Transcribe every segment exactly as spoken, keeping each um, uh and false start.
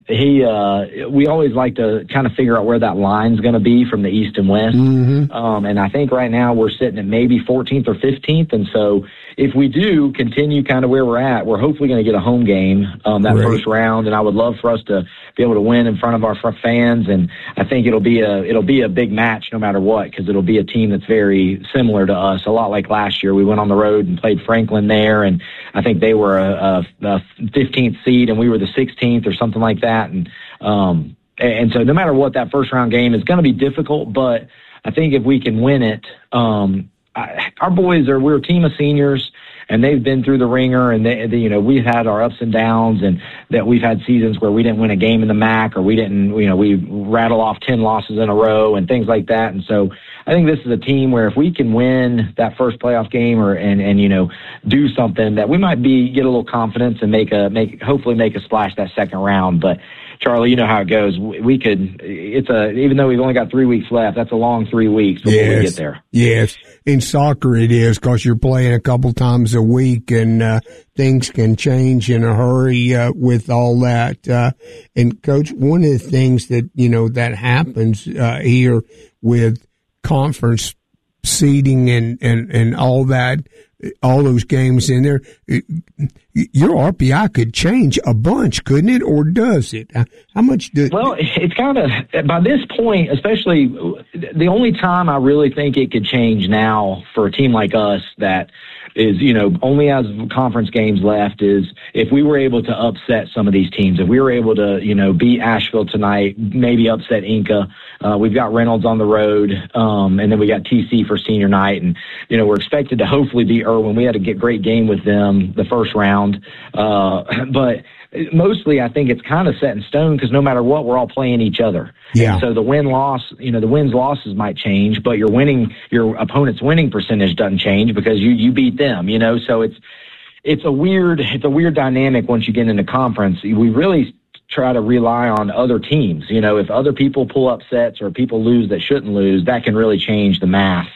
he, uh, we always like to kind of figure out where that line's going to be from the East and West. Mm-hmm. Um, and I think right now we're sitting at maybe fourteenth or fifteenth. And so if we do continue kind of where we're at, we're hopefully going to get a home game, um, that right. first round. And I would love for us to be able to win in front of our fans. And I think it'll be a, it'll be a big match no matter what, because it'll be a team that's very similar to us, a lot like last year. We went on the road and played Franklin there, and I think they were a, a, a fifteenth seed and we were the sixteenth or something like that. And, um, and so no matter what, that first round game is going to be difficult, but I think if we can win it, um, I, our boys are, we're a team of seniors and they've been through the ringer, and they, they, you know, we've had our ups and downs, and that we've had seasons where we didn't win a game in the M A C, or we didn't, you know, we rattle off ten losses in a row and things like that. And so I think this is a team where if we can win that first playoff game, or and and you know, do something, that we might be get a little confidence and make a make hopefully make a splash that second round. But Charlie, you know how it goes. We could, it's a, even though we've only got three weeks left, that's a long three weeks before yes. we get there. Yes. In soccer it is, because you're playing a couple times a week, and uh, things can change in a hurry uh, with all that. Uh, and Coach, one of the things that, you know, that happens uh, here with conference seeding and, and, and all that, all those games in there, your R P I could change a bunch, couldn't it? Or does it? How much does... Well, it's kind of, by this point, especially, the only time I really think it could change now for a team like us that is, you know, only has conference games left, is if we were able to upset some of these teams. If we were able to, you know, beat Asheville tonight, maybe upset Inca. Uh, we've got Reynolds on the road, um, and then we got T C for senior night. And, you know, we're expected to hopefully beat Irwin. We had a get great game with them the first round. Uh, but mostly I think it's kind of set in stone, because no matter what, we're all playing each other. Yeah. And so the win-loss, you know, the wins losses might change, but your winning, your opponent's winning percentage doesn't change because you, you beat them, you know? So it's, it's a weird, it's a weird dynamic once you get into conference. We really try to rely on other teams. You know, if other people pull upsets or people lose that shouldn't lose, that can really change the math.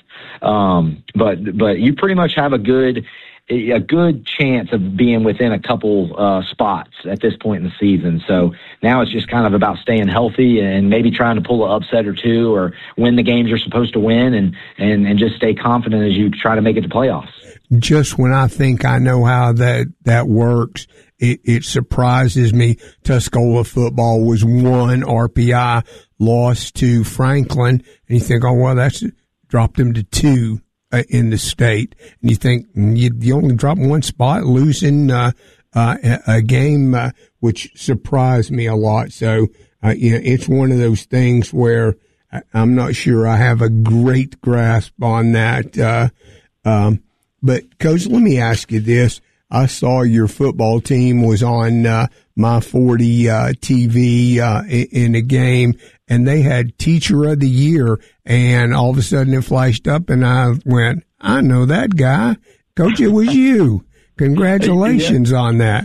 Um, but, but you pretty much have a good, a good chance of being within a couple uh, spots at this point in the season. So now it's just kind of about staying healthy and maybe trying to pull an upset or two, or win the games you're supposed to win, and, and, and just stay confident as you try to make it to playoffs. Just when I think I know how that, that works, it, it surprises me. Tuscola football was one R P I loss to Franklin, and you think, oh, well, that's dropped them to two uh, in the state. And you think you, you only drop one spot, losing uh, uh, a, a game, uh, which surprised me a lot. So, uh, you know, it's one of those things where I, I'm not sure I have a great grasp on that. Uh, um, But, Coach, let me ask you this. I saw your football team was on uh, My forty uh, T V uh, in, in a game, and they had Teacher of the Year, and all of a sudden it flashed up, and I went, I know that guy. Coach, it was you. Congratulations yeah. on that.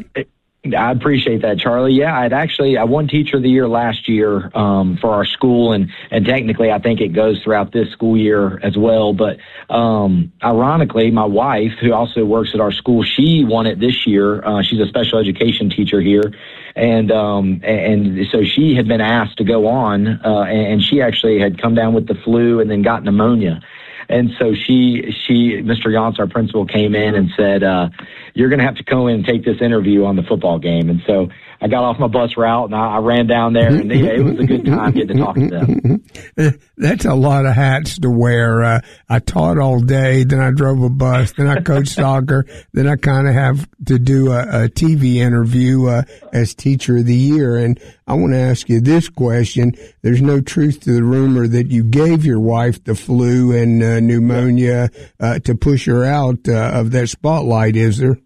I appreciate that, Charlie. Yeah, I'd actually, I won Teacher of the Year last year um, for our school, and, and technically I think it goes throughout this school year as well. But um, ironically, my wife, who also works at our school, she won it this year. Uh, she's a special education teacher here. And um, and so she had been asked to go on, uh, and she actually had come down with the flu and then got pneumonia. And so she, she, Mister Yance, our principal, came in and said, uh, you're going to have to come in and take this interview on the football game. And so I got off my bus route and I, I ran down there, and yeah, it was a good time getting to talk to them. That's a lot of hats to wear. Uh, I taught all day, then I drove a bus, then I coached soccer, then I kind of have to do a, a T V interview uh, as Teacher of the Year. And I want to ask you this question. There's no truth to the rumor that you gave your wife the flu and uh, pneumonia uh, to push her out uh, of that spotlight, is there?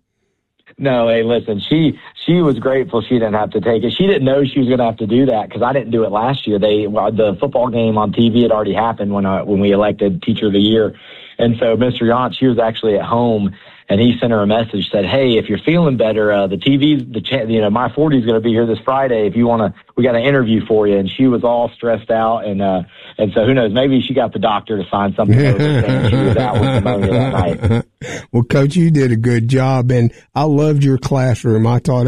No, hey, listen, she she was grateful she didn't have to take it. She didn't know she was going to have to do that because I didn't do it last year. They well, the football game on T V had already happened when I, when we elected Teacher of the Year. And so Mister Yance, she was actually at home, and he sent her a message, said, hey, if you're feeling better, uh, the T V's, the cha- you know, My forty is going to be here this Friday. If you want to, we got an interview for you. And she was all stressed out. And, uh, and so who knows, maybe she got the doctor to sign something over saying she was out with pneumonia that night. Well, Coach, you did a good job, and I loved your classroom. I taught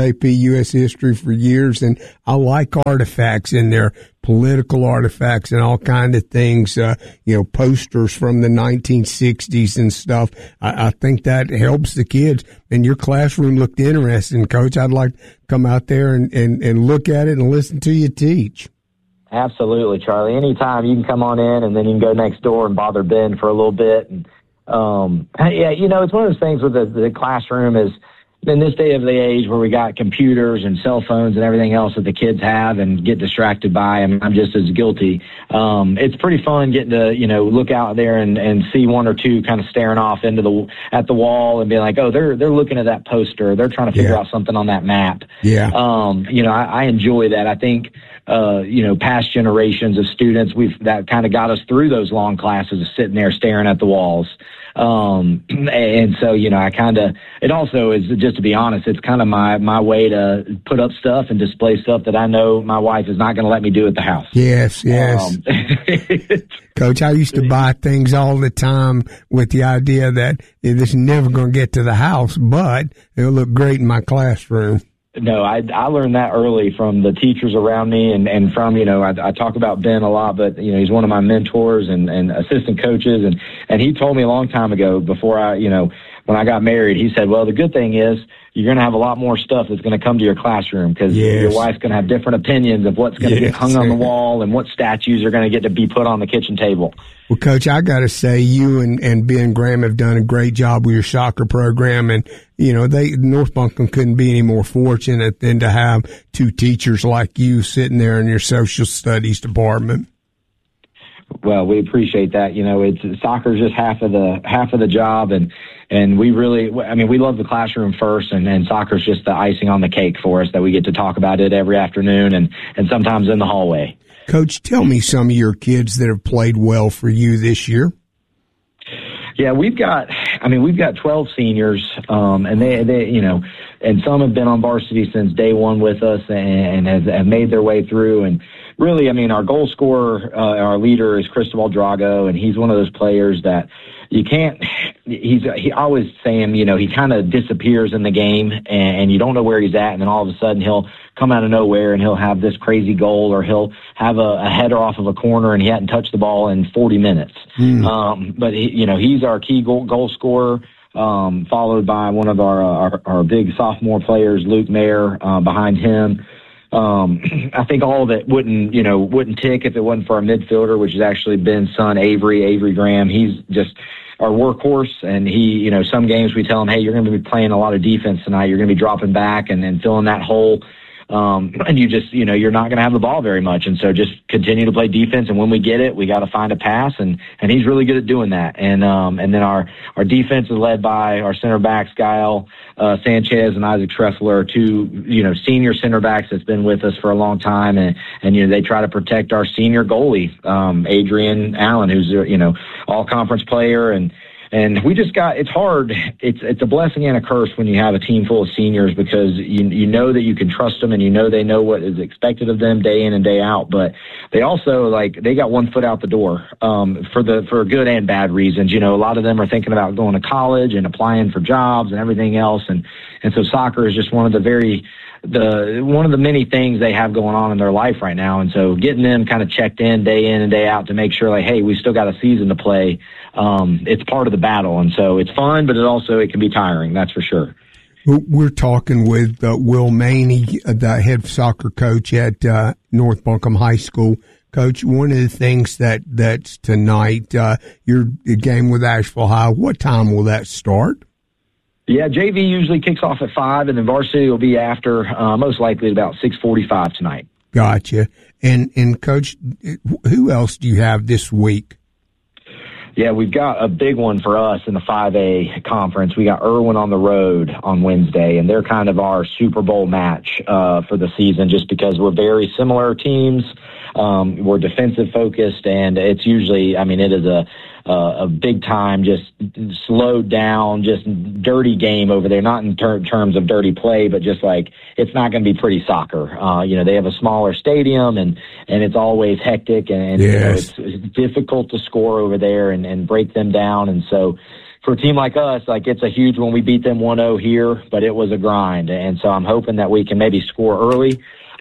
A P U S history for years, and I like artifacts in there, political artifacts and all kind of things, uh, you know, posters from the nineteen sixties and stuff. I, I think that helps the kids. And your classroom looked interesting, Coach. I'd like to come out there and, and, and look at it and listen to you teach. Absolutely, Charlie. Anytime you can come on in, and then you can go next door and bother Ben for a little bit. And um, yeah, you know, it's one of those things with the, the classroom is in this day of the age where we got computers and cell phones and everything else that the kids have and get distracted by, and I'm just as guilty. Um, it's pretty fun getting to, you know, look out there and, and see one or two kind of staring off into the, at the wall and be like, oh, they're, they're looking at that poster. They're trying to figure yeah. out something on that map. Yeah. Um, you know, I, I enjoy that. I think, uh, you know, past generations of students, we've, that kind of got us through those long classes of sitting there staring at the walls. Um, and so, you know, I kind of, it also is, just to be honest, it's kind of my, my way to put up stuff and display stuff that I know my wife is not going to let me do at the house. Yes, yes. Um, Coach, I used to buy things all the time with the idea that this is never going to get to the house, but it'll look great in my classroom. No, I, I learned that early from the teachers around me and, and from, you know, I, I talk about Ben a lot, but, you know, he's one of my mentors and, and assistant coaches. And, and he told me a long time ago before I, you know, when I got married, he said, well, the good thing is you're going to have a lot more stuff that's going to come to your classroom because yes. your wife's going to have different opinions of what's going to yes. get hung on the wall and what statues are going to get to be put on the kitchen table. Well, Coach, I got to say you and, and Ben Graham have done a great job with your soccer program. And, you know, they North Buncombe couldn't be any more fortunate than to have two teachers like you sitting there in your social studies department. Well, we appreciate that. You know, it's soccer is just half of the half of the job, and and we really, I mean, we love the classroom first, and, and soccer is just the icing on the cake for us that we get to talk about it every afternoon, and and sometimes in the hallway. Coach, tell me some of your kids that have played well for you this year. Yeah, we've got, I mean, we've got twelve seniors, um, and they, they, you know, and some have been on varsity since day one with us and, and have, have made their way through. And really, I mean, our goal scorer, uh, our leader is Cristobal Drago, and he's one of those players that you can't, he's, he always saying, you know, he kind of disappears in the game and, and you don't know where he's at. And then all of a sudden he'll come out of nowhere and he'll have this crazy goal, or he'll have a, a header off of a corner and he hadn't touched the ball in forty minutes. Mm. Um, but he, you know, he's our key goal, goal scorer. Um, followed by one of our, our, our big sophomore players, Luke Mayer, uh, behind him. Um, I think all of it wouldn't, you know, wouldn't tick if it wasn't for our midfielder, which has actually been son Avery, Avery Graham. He's just our workhorse, and he, you know, some games we tell him, hey, you're going to be playing a lot of defense tonight. You're going to be dropping back and then filling that hole. Um, and you just, you know, you're not going to have the ball very much. And so just continue to play defense. And when we get it, we got to find a pass. And, and he's really good at doing that. And, um, and then our, our defense is led by our center backs, Gael, uh, Sanchez and Isaac Treffler, two, you know, senior center backs that's been with us for a long time. And, and, you know, they try to protect our senior goalie, um, Adrian Allen, who's, a, you know, all conference player. And, And we just got, it's hard. It's it's a blessing and a curse when you have a team full of seniors, because you you know that you can trust them and you know they know what is expected of them day in and day out. But they also, like, they got one foot out the door um, for the for good and bad reasons. You know, a lot of them are thinking about going to college and applying for jobs and everything else. And, and so soccer is just one of the very, the one of the many things they have going on in their life right now. And so getting them kind of checked in day in and day out to make sure, like, hey, we still got a season to play. Um, it's part of the battle. And so it's fun, but it also, it can be tiring. That's for sure. We're talking with uh, Will Maney, the head soccer coach at uh, North Buncombe High School. Coach, one of the things that that's tonight, uh, your game with Asheville High, what time will that start? Yeah, J V usually kicks off at five, and then varsity will be after, uh, most likely at about six forty-five tonight. Gotcha. And, and Coach, who else do you have this week? Yeah, we've got a big one for us in the five A conference. We got Irwin on the road on Wednesday, and they're kind of our Super Bowl match uh, for the season, just because we're very similar teams. Um, we're defensive focused, and it's usually, I mean, it is a Uh, a big time, just slowed down, just dirty game over there. Not in ter- terms of dirty play, but just like it's not going to be pretty soccer. Uh, you know, they have a smaller stadium, and, and it's always hectic, and, and yes. you know, it's, it's difficult to score over there and, and break them down. And so, for a team like us, like it's a huge one. We beat them one oh here, but it was a grind. And so I'm hoping that we can maybe score early.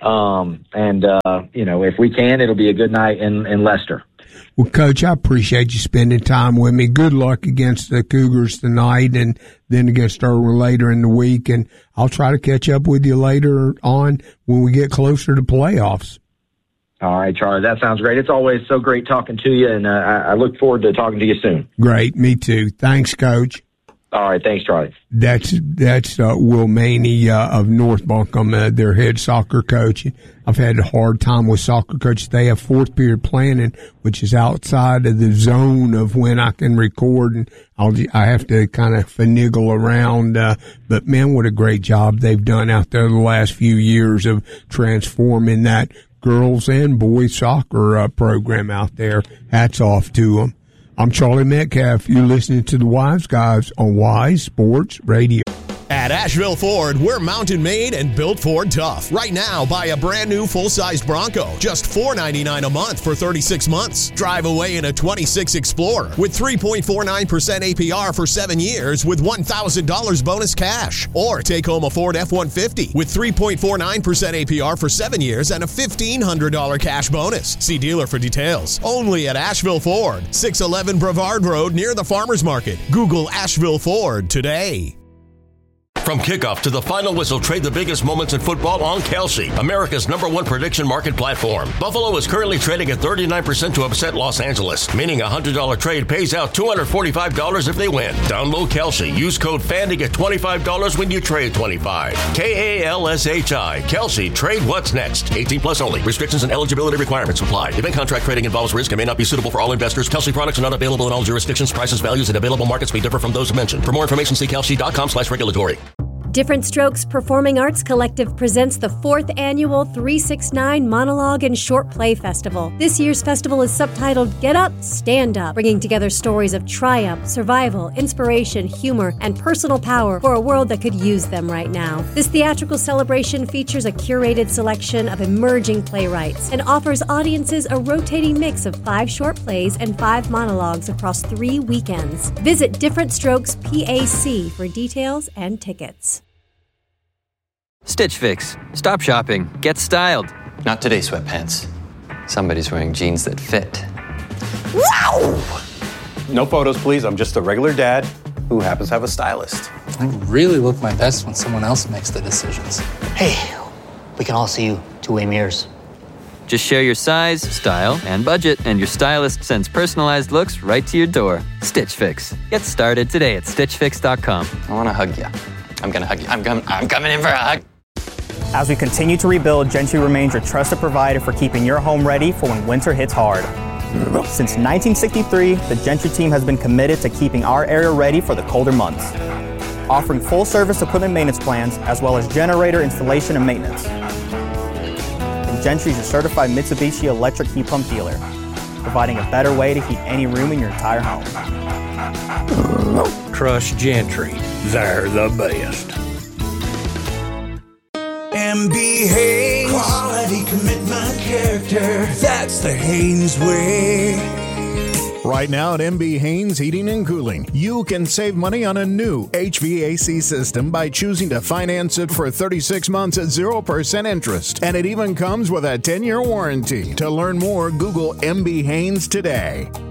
Um, and, uh, you know, if we can, it'll be a good night in, in Leicester. Well, Coach, I appreciate you spending time with me. Good luck against the Cougars tonight and then against Irwin later in the week. And I'll try to catch up with you later on when we get closer to playoffs. All right, Charlie, that sounds great. It's always so great talking to you, and uh, I look forward to talking to you soon. Great, me too. Thanks, Coach. All right, thanks, Charlie. That's that's uh, Will Maney uh, of North Buncombe, uh, their head soccer coach. I've had a hard time with soccer coaches. They have fourth period planning, which is outside of the zone of when I can record, and I'll I have to kind of finagle around. Uh, but man, what a great job they've done out there the last few years of transforming that girls and boys soccer uh, program out there. Hats off to them. I'm Charlie Metcalf. You're listening to the Wise Guys on Wise Sports Radio. At Asheville Ford, we're mountain made and built Ford tough. Right now, buy a brand new full-sized Bronco, just four ninety-nine a month for thirty-six months. Drive away in a twenty-six Explorer with three point four nine percent A P R for seven years with one thousand dollars bonus cash. Or take home a Ford F one fifty with three point four nine percent A P R for seven years and a fifteen hundred dollars cash bonus. See dealer for details. Only at Asheville Ford, six eleven Brevard Road near the Farmers Market. Google Asheville Ford today. From kickoff to the final whistle, trade the biggest moments in football on Kelsey, America's number one prediction market platform. Buffalo is currently trading at thirty-nine percent to upset Los Angeles, meaning a one hundred dollars trade pays out two hundred forty-five dollars if they win. Download Kelsey. Use code F A N to get twenty-five dollars when you trade twenty-five dollars. K A L S H I. Kelsey. Trade what's next. eighteen plus only. Restrictions and eligibility requirements apply. Event contract trading involves risk and may not be suitable for all investors. Kelsey products are not available in all jurisdictions. Prices, values, and available markets may differ from those mentioned. For more information, see kelsey.com slash regulatory. Different Strokes Performing Arts Collective presents the fourth annual three sixty-nine Monologue and Short Play Festival. This year's festival is subtitled Get Up, Stand Up, bringing together stories of triumph, survival, inspiration, humor, and personal power for a world that could use them right now. This theatrical celebration features a curated selection of emerging playwrights and offers audiences a rotating mix of five short plays and five monologues across three weekends. Visit Different Strokes P A C for details and tickets. Stitch Fix. Stop shopping. Get styled. Not today, sweatpants. Somebody's wearing jeans that fit. Wow! No photos, please. I'm just a regular dad who happens to have a stylist. I really look my best when someone else makes the decisions. Hey, we can all see you two-way mirrors. Just share your size, style, and budget, and your stylist sends personalized looks right to your door. Stitch Fix. Get started today at stitch fix dot com. I want to hug you. I'm going to hug you. I'm, com- I'm coming in for a hug. As we continue to rebuild, Gentry remains your trusted provider for keeping your home ready for when winter hits hard. Since nineteen sixty-three, the Gentry team has been committed to keeping our area ready for the colder months, offering full-service equipment maintenance plans as well as generator installation and maintenance. And Gentry is a certified Mitsubishi electric heat pump dealer, providing a better way to heat any room in your entire home. Trust Gentry. They're the best. M B Haynes. Quality, commitment, character. That's the Haynes way. Right now at M B Haynes Heating and Cooling, you can save money on a new H V A C system by choosing to finance it for thirty-six months at zero percent interest. And it even comes with a ten-year warranty. To learn more, Google M B Haynes today.